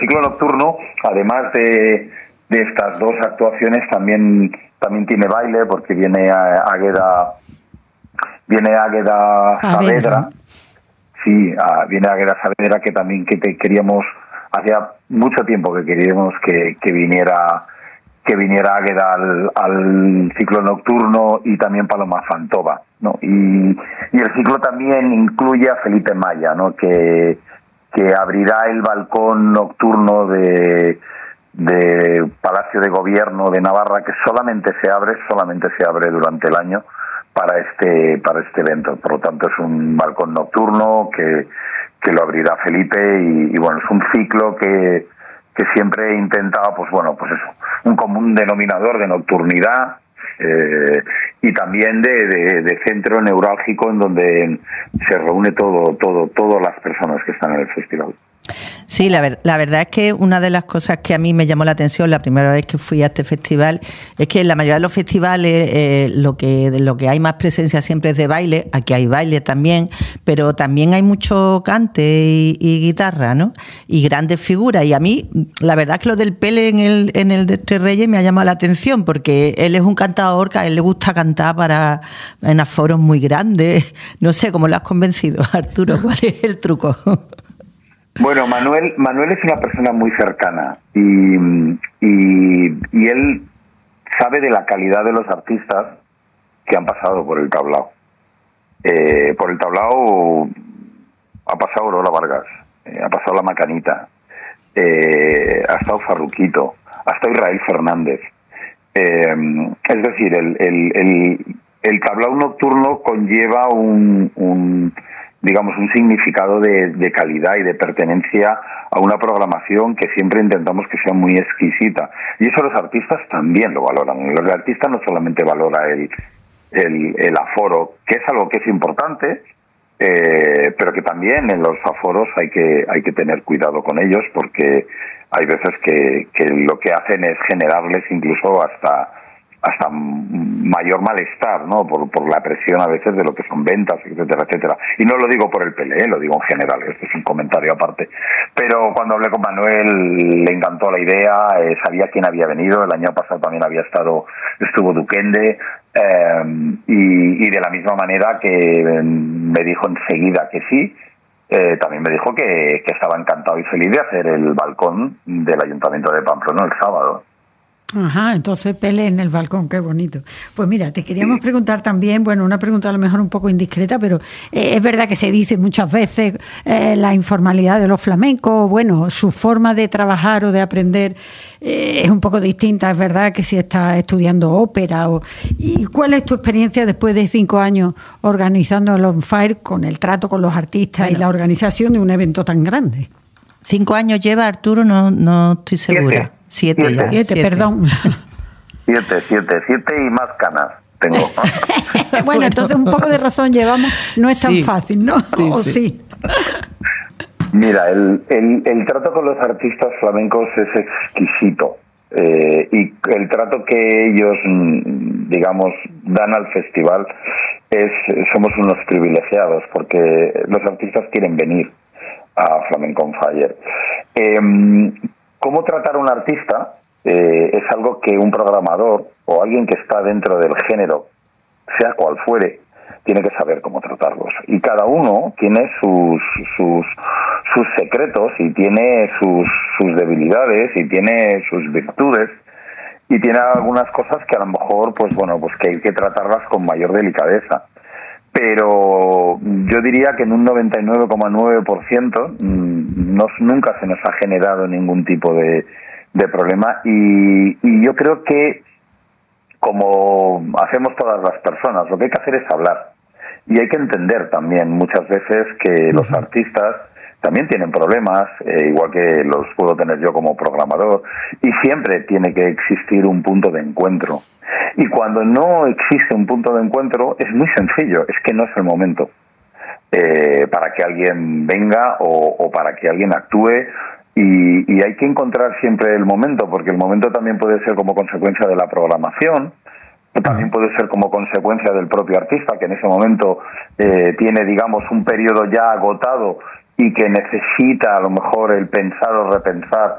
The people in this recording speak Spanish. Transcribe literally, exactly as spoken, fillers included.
ciclo nocturno, además de, de estas dos actuaciones, también también tiene baile, porque viene a, Águeda viene Águeda Saavedra. Sí, a, viene Águeda Saavedra, que también que te queríamos, hacía mucho tiempo que queríamos que, que viniera que viniera Águeda al, al ciclo nocturno, y también Paloma Fantova, ¿no? Y, y el ciclo también incluye a Felipe Maya, ¿no? Que, que abrirá el balcón nocturno de, de Palacio de Gobierno de Navarra, que solamente se abre, solamente se abre durante el año para este, para este evento. Por lo tanto, es un balcón nocturno que, que lo abrirá Felipe, y, y bueno, es un ciclo que, que siempre intentaba, pues bueno, pues eso, un común denominador de nocturnidad, eh, y también de, de, de centro neurálgico en donde se reúne todo, todo, todas las personas que están en el festival. Sí, la, ver, la verdad es que una de las cosas que a mí me llamó la atención la primera vez que fui a este festival es que en la mayoría de los festivales eh, lo que lo que hay más presencia siempre es de baile. Aquí hay baile también, pero también hay mucho cante y, y guitarra, ¿no? Y grandes figuras. Y a mí, la verdad es que lo del Pele en el, en el de Tres Reyes me ha llamado la atención, porque él es un cantador que a él le gusta cantar para en aforos muy grandes. No sé cómo lo has convencido, Arturo. ¿Cuál es el truco? Bueno, Manuel Manuel es una persona muy cercana, y, y, y él sabe de la calidad de los artistas que han pasado por el tablao. Eh, por el tablao ha pasado Aurora Vargas, eh, ha pasado La Macanita, eh, ha estado Farruquito, ha estado Israel Fernández. Eh, es decir, el, el, el, el tablao nocturno conlleva un... un digamos, un significado de, de calidad y de pertenencia a una programación que siempre intentamos que sea muy exquisita. Y eso los artistas también lo valoran. El artista no solamente valora el, el, el aforo, que es algo que es importante, eh, pero que también en los aforos hay que, hay que tener cuidado con ellos, porque hay veces que, que lo que hacen es generarles incluso hasta... hasta mayor malestar, ¿no? Por, por la presión a veces de lo que son ventas, etcétera, etcétera. Y no lo digo por el P L E, lo digo en general, esto es un comentario aparte. Pero cuando hablé con Manuel, le encantó la idea, eh, sabía quién había venido, el año pasado también había estado, estuvo Duquende, eh, y, y de la misma manera que me dijo enseguida que sí, eh, también me dijo que, que estaba encantado y feliz de hacer el balcón del Ayuntamiento de Pamplona el sábado. Ajá, entonces Pele en el balcón, qué bonito. Pues mira, te queríamos preguntar también, bueno, una pregunta a lo mejor un poco indiscreta, pero eh, es verdad que se dice muchas veces eh, la informalidad de los flamencos, bueno, su forma de trabajar o de aprender eh, es un poco distinta, es verdad que si estás estudiando ópera. O, ¿y cuál es tu experiencia después de cinco años organizando el On Fire con el trato con los artistas bueno. y la organización de un evento tan grande? ¿Cinco años lleva, Arturo? No, no estoy segura. Siete. Siete, siete, ya. siete, siete. perdón. Siete, siete, siete y más canas tengo. Bueno, entonces un poco de razón llevamos. No es tan sí. fácil, ¿no? Sí, ¿O sí? sí? Mira, el, el, el trato con los artistas flamencos es exquisito. Eh, y el trato que ellos, digamos, dan al festival es, somos unos privilegiados, porque los artistas quieren venir a Flamenco on Fire. Eh, ¿Cómo tratar a un artista? Eh, es algo que un programador o alguien que está dentro del género, sea cual fuere, tiene que saber cómo tratarlos. Y cada uno tiene sus sus sus secretos, y tiene sus sus debilidades, y tiene sus virtudes, y tiene algunas cosas que a lo mejor, pues bueno, pues que hay que tratarlas con mayor delicadeza. Pero yo diría que en un noventa y nueve coma nueve por ciento no, nunca se nos ha generado ningún tipo de, de problema, y, y yo creo que, como hacemos todas las personas, lo que hay que hacer es hablar, y hay que entender también muchas veces que uh-huh. los artistas también tienen problemas, eh, igual que los puedo tener yo como programador, y siempre tiene que existir un punto de encuentro. Y cuando no existe un punto de encuentro, es muy sencillo, es que no es el momento eh, para que alguien venga o, o para que alguien actúe, y, y hay que encontrar siempre el momento, porque el momento también puede ser como consecuencia de la programación, también puede ser como consecuencia del propio artista, que en ese momento eh, tiene, digamos, un periodo ya agotado y que necesita a lo mejor el pensar o repensar